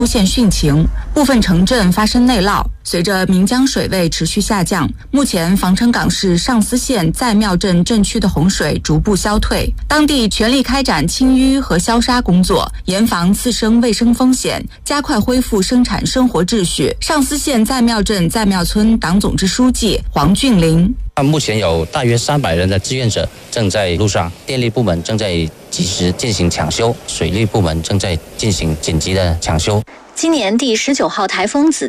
出现汛情，部分城镇发生内涝。随着岷江水位持续下降，目前防城港市上思县在庙镇镇区的洪水逐步消退，当地全力开展清淤和消杀工作，严防次生卫生风险，加快恢复生产生活秩序。上思县在庙镇在庙村党总支书记黄俊林。 目前有大约300人的志愿者正在路上，电力部门正在及时进行抢修，水利部门正在进行紧急的抢修。 今年第19号台风子